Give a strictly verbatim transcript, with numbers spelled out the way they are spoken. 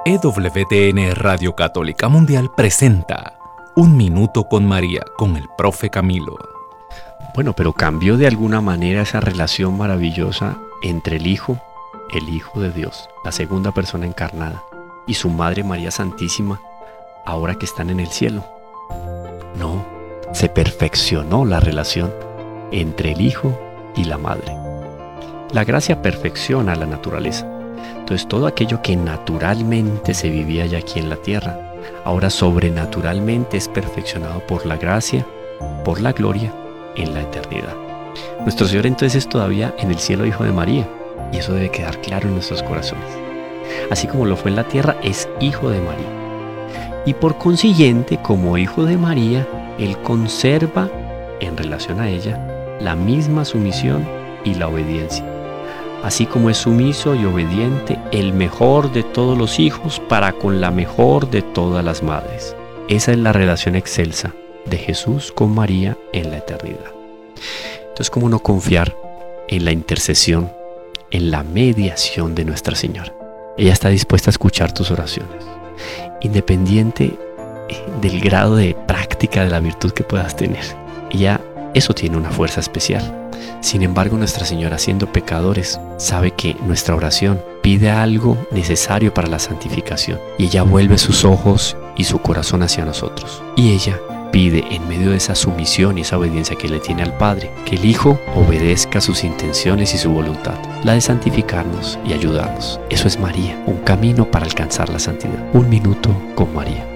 E W T N Radio Católica Mundial presenta Un Minuto con María con el profe Camilo. Bueno, pero cambió de alguna manera esa relación maravillosa entre el Hijo, el Hijo de Dios, la segunda persona encarnada, y su Madre María Santísima, ahora que están en el cielo. No, se perfeccionó la relación entre el Hijo y la Madre. La gracia perfecciona la naturaleza. Entonces todo aquello que naturalmente se vivía ya aquí en la tierra, ahora sobrenaturalmente es perfeccionado por la gracia, por la gloria, en la eternidad. Nuestro Señor entonces es todavía en el cielo Hijo de María, y eso debe quedar claro en nuestros corazones. Así como lo fue en la tierra, es Hijo de María. Y por consiguiente, como Hijo de María, Él conserva, en relación a ella, la misma sumisión y la obediencia. Así como es sumiso y obediente el mejor de todos los hijos para con la mejor de todas las madres. Esa es la relación excelsa de Jesús con María en la eternidad. Entonces, ¿cómo no confiar en la intercesión, en la mediación de Nuestra Señora? Ella está dispuesta a escuchar tus oraciones, independiente del grado de práctica de la virtud que puedas tener. Ella, eso tiene una fuerza especial. Sin embargo, Nuestra Señora, siendo pecadores, sabe que nuestra oración pide algo necesario para la santificación, y ella vuelve sus ojos y su corazón hacia nosotros. Y ella pide, en medio de esa sumisión y esa obediencia que le tiene al Padre, que el Hijo obedezca sus intenciones y su voluntad, la de santificarnos y ayudarnos. Eso es María, un camino para alcanzar la santidad. Un minuto con María.